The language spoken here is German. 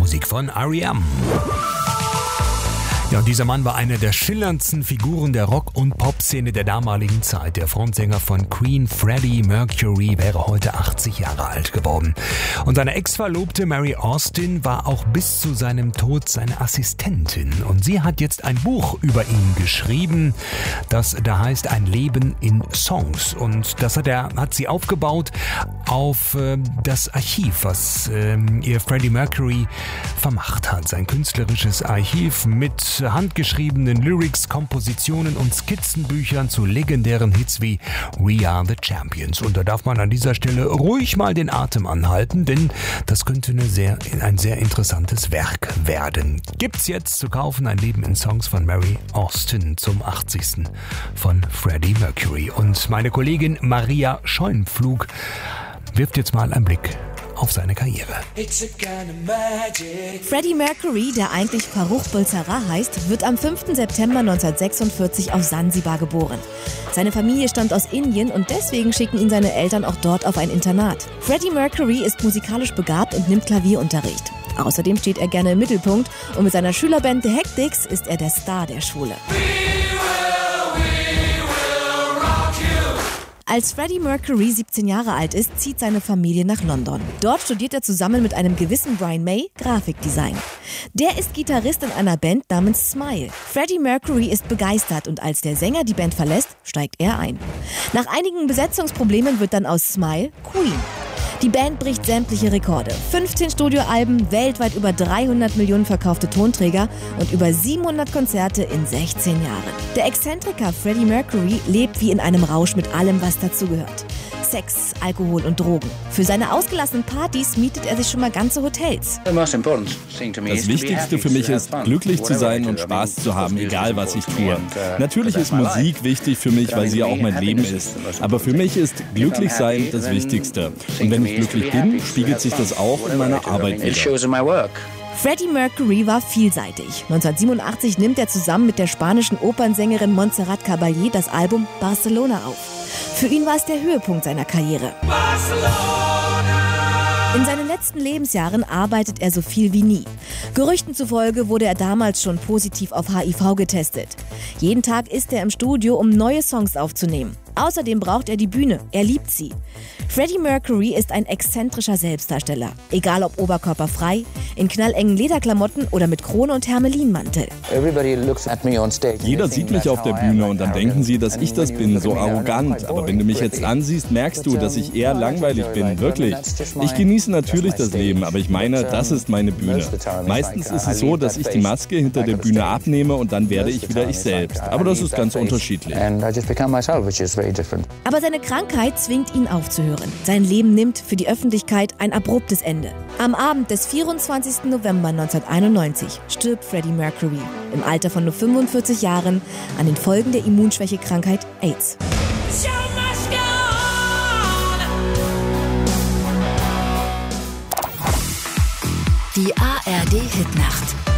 Musik von R.E.M. Ja, und dieser Mann war einer der schillerndsten Figuren der Rock- und Pop-Szene der damaligen Zeit. Der Frontsänger von Queen, Freddie Mercury, wäre heute 80 Jahre alt geworden. Und seine Ex-Verlobte Mary Austin war auch bis zu seinem Tod seine Assistentin. Und sie hat jetzt ein Buch über ihn geschrieben, das da heißt Ein Leben in Songs. Und das hat sie aufgebaut auf das Archiv, was ihr Freddie Mercury vermacht hat. Sein künstlerisches Archiv mit handgeschriebenen Lyrics, Kompositionen und Skizzenbüchern zu legendären Hits wie We Are the Champions. Und da darf man an dieser Stelle ruhig mal den Atem anhalten, denn das könnte ein sehr interessantes Werk werden. Gibt's jetzt zu kaufen, Ein Leben in Songs von Mary Austin zum 80. von Freddie Mercury. Und meine Kollegin Maria Scheunpflug wirft jetzt mal einen Blick auf seine Karriere. Freddie Mercury, der eigentlich Farrokh Bulsara heißt, wird am 5. September 1946 auf Sansibar geboren. Seine Familie stammt aus Indien und deswegen schicken ihn seine Eltern auch dort auf ein Internat. Freddie Mercury ist musikalisch begabt und nimmt Klavierunterricht. Außerdem steht er gerne im Mittelpunkt und mit seiner Schülerband The Hectics ist er der Star der Schule. Als Freddie Mercury 17 Jahre alt ist, zieht seine Familie nach London. Dort studiert er zusammen mit einem gewissen Brian May Grafikdesign. Der ist Gitarrist in einer Band namens Smile. Freddie Mercury ist begeistert und als der Sänger die Band verlässt, steigt er ein. Nach einigen Besetzungsproblemen wird dann aus Smile Queen. Die Band bricht sämtliche Rekorde. 15 Studioalben, weltweit über 300 Millionen verkaufte Tonträger und über 700 Konzerte in 16 Jahren. Der Exzentriker Freddie Mercury lebt wie in einem Rausch mit allem, was dazugehört. Sex, Alkohol und Drogen. Für seine ausgelassenen Partys mietet er sich schon mal ganze Hotels. Das Wichtigste für mich ist, glücklich zu sein und Spaß zu haben, egal was ich tue. Natürlich ist Musik wichtig für mich, weil sie ja auch mein Leben ist. Aber für mich ist glücklich sein das Wichtigste. Und wenn ich glücklich bin, spiegelt sich das auch in meiner Arbeit wider. Freddie Mercury war vielseitig. 1987 nimmt er zusammen mit der spanischen Opernsängerin Montserrat Caballé das Album Barcelona auf. Für ihn war es der Höhepunkt seiner Karriere. In seinen letzten Lebensjahren arbeitet er so viel wie nie. Gerüchten zufolge wurde er damals schon positiv auf HIV getestet. Jeden Tag ist er im Studio, um neue Songs aufzunehmen. Außerdem braucht er die Bühne. Er liebt sie. Freddie Mercury ist ein exzentrischer Selbstdarsteller. Egal ob oberkörperfrei, in knallengen Lederklamotten oder mit Krone und Hermelinmantel. Jeder sieht mich auf der Bühne und dann denken sie, dass ich das bin, so arrogant. Aber wenn du mich jetzt ansiehst, merkst du, dass ich eher langweilig bin, wirklich. Ich genieße natürlich das Leben, aber ich meine, das ist meine Bühne. Meistens ist es so, dass ich die Maske hinter der Bühne abnehme und dann werde ich wieder ich selbst. Aber das ist ganz unterschiedlich. Aber seine Krankheit zwingt ihn aufzuhören. Sein Leben nimmt für die Öffentlichkeit ein abruptes Ende. Am Abend des 24. November 1991 stirbt Freddie Mercury im Alter von nur 45 Jahren an den Folgen der Immunschwächekrankheit AIDS. Die ARD Hitnacht.